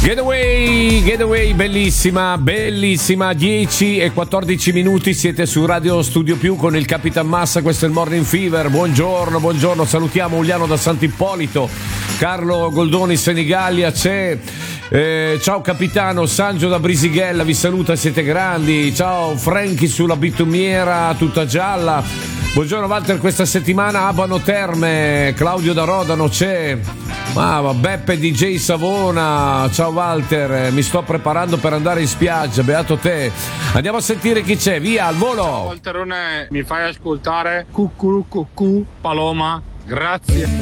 Getaway, bellissima, 10 e 14 minuti, siete su Radio Studio Più con il Capitan Massa, questo è il Morning Fever, buongiorno, salutiamo Uliano da Sant'Ippolito, Carlo Goldoni Senigallia c'è, ciao capitano, Sangio da Brisighella vi saluta, siete grandi, ciao Franchi sulla bitumiera tutta gialla, buongiorno Walter, questa settimana Abano Terme, Claudio da Rodano c'è, Beppe DJ Savona, ciao Walter, mi sto preparando per andare in spiaggia, beato te. Andiamo a sentire chi c'è, via al volo. Ciao Walterone, mi fai ascoltare Cucù Paloma, grazie.